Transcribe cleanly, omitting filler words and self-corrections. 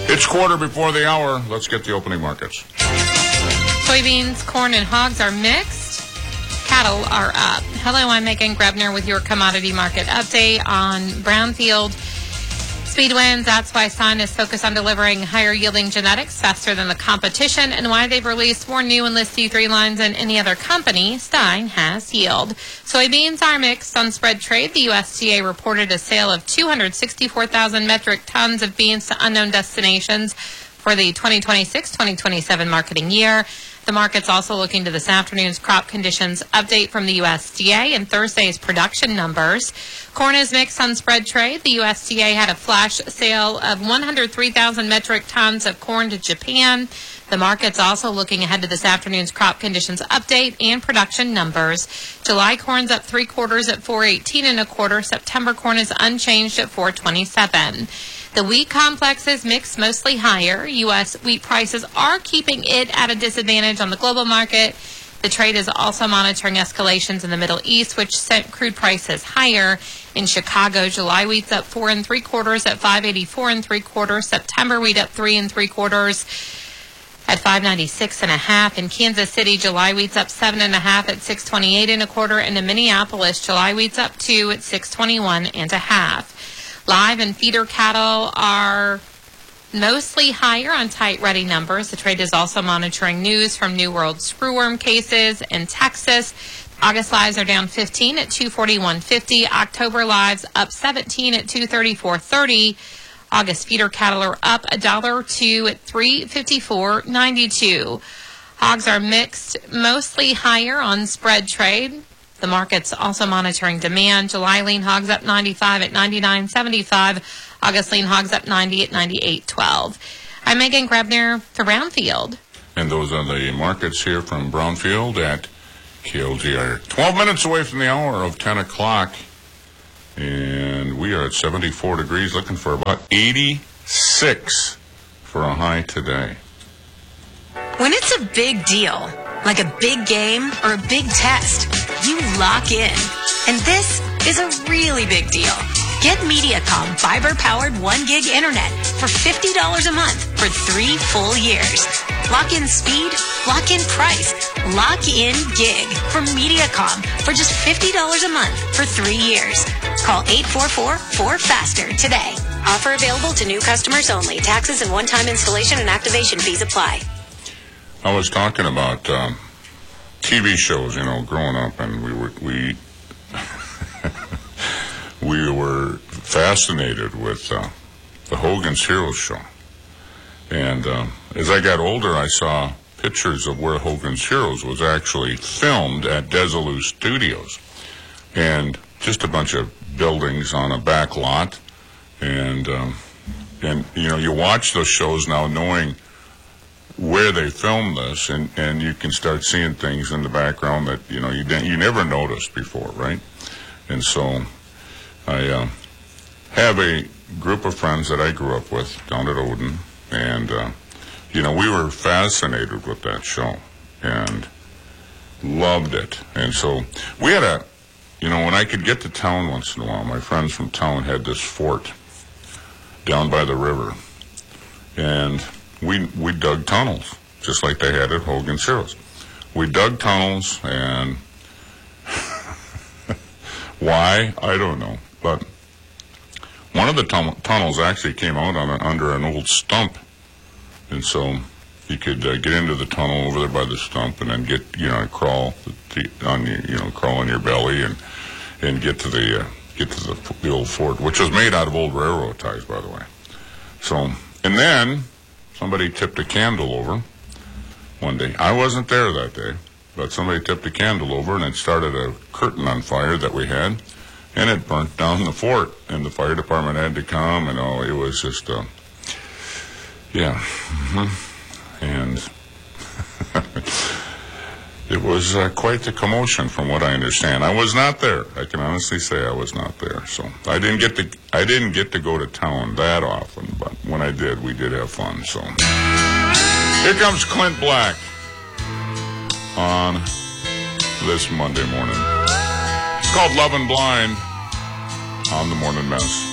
It's quarter before the hour. Let's get the opening markets. Soybeans, corn, and hogs are mixed. Cattle are up. Hello, I'm Megan Grebner with your commodity market update on Brownfield. Speed wins. That's why Stein is focused on delivering higher yielding genetics faster than the competition, and why they've released more new Enlist C3 lines than any other company. Stein has yield. Soybeans are mixed on spread trade. The USDA reported a sale of 264,000 metric tons of beans to unknown destinations for the 2026-2027 marketing year. The market's also looking to this afternoon's crop conditions update from the USDA and Thursday's production numbers. Corn is mixed on spread trade. The USDA had a flash sale of 103,000 metric tons of corn to Japan. The market's also looking ahead to this afternoon's crop conditions update and production numbers. July corn's up 3/4 at 418 1/4. September corn is unchanged at 427. The wheat complex is mixed, mostly higher. U.S. wheat prices are keeping it at a disadvantage on the global market. The trade is also monitoring escalations in the Middle East, which sent crude prices higher. In Chicago, July wheat's up 4 3/4 at 584 3/4. September wheat up 3 3/4 at 596 1/2. In Kansas City, July wheat's up 7 1/2 at 628 1/4. And in Minneapolis, July wheat's up 2 at 621 1/2. Live and feeder cattle are mostly higher on tight ready numbers. The trade is also monitoring news from New World screwworm cases in Texas. August lives are down 15 at 241.50. October lives up 17 at 234.30. August feeder cattle are up $1 or 2 at 354.92. Hogs are mixed, mostly higher on spread trade. The market's also monitoring demand. July lean hogs up 95 at 99.75. August lean hogs up 90 at 98.12. I'm Megan Grebner for Brownfield. And those are the markets here from Brownfield at KLGR. 12 minutes away from the hour of 10 o'clock. And we are at 74 degrees, looking for about 86 for a high today. When it's a big deal, like a big game or a big test, you lock in. And this is a really big deal. Get Mediacom fiber-powered 1 gig internet for $50 a month for 3 full years. Lock in speed, lock in price, lock in gig from Mediacom for just $50 a month for 3 years. Call 844-4FASTER today. Offer available to new customers only. Taxes and one-time installation and activation fees apply. I was talking about TV shows, growing up, and we were fascinated with the Hogan's Heroes show. And as I got older, I saw pictures of where Hogan's Heroes was actually filmed at Desilu Studios, and just a bunch of buildings on a back lot. And you watch those shows now knowing where they filmed this, and you can start seeing things in the background that you never noticed before, right? And so I have a group of friends that I grew up with down at Odin, and we were fascinated with that show and loved it. And so we had when I could get to town once in a while, my friends from town had this fort down by the river, and we dug tunnels, just like they had at Hogan's Heroes. We dug tunnels, and why, I don't know. But one of the tunnels actually came out under an old stump. And so you could get into the tunnel over there by the stump and then crawl on your belly and get to the old fort, which was made out of old railroad ties, by the way. So, and then somebody tipped a candle over one day. I wasn't there that day, but somebody tipped a candle over, and it started a curtain on fire that we had, and it burnt down the fort, and the fire department had to come, and it was just, and it was quite the commotion from what I understand. I was not there. I can honestly say I was not there. So I didn't get to go to town that often, but when I did, we did have fun. So here comes Clint Black on this Monday morning. It's called Love and Blind on the Morning Mess.